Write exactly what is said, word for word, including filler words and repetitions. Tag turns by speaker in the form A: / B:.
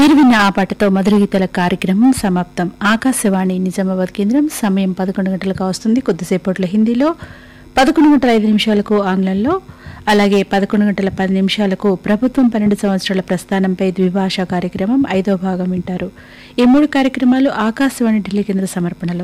A: మీరు విన్న ఆ పాటతో మధుర గీతాల కార్యక్రమం సమాప్తం. ఆకాశవాణి నిజామాబాద్ కేంద్రం సమయం పదకొండు గంటలకు వస్తుంది. కొద్దిసేపట్లో హిందీలో, పదకొండు గంటల ఐదు నిమిషాలకు ఆంగ్లంలో, అలాగే పదకొండు గంటల పది నిమిషాలకు ప్రభుత్వం పన్నెండు సంవత్సరాల ప్రస్థానంపై ద్విభాషా కార్యక్రమం ఐదో భాగం వింటారు. ఈ మూడు కార్యక్రమాలు ఆకాశవాణి ఢిల్లీ కేంద్ర సమర్పణలో.